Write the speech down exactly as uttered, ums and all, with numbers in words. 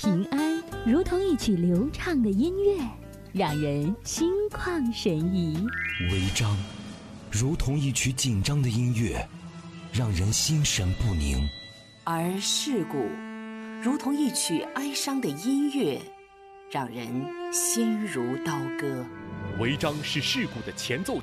平安如同一曲流畅的音乐，让人心旷神怡； 违章如同一曲紧张的音乐，让人心神不宁； 而事故如同一曲哀伤的音乐，让人心如刀割。 违章是事故的前奏曲，